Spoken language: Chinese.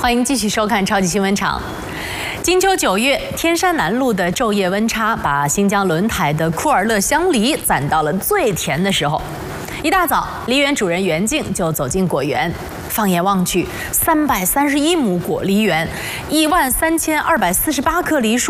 欢迎继续收看超级新闻场。金秋9月，天山南路的昼夜温差把新疆轮台的库尔勒香梨攒到了最甜的时候。一大早，梨园主人袁静就走进果园，放眼望去，331亩果梨园，13248棵梨树。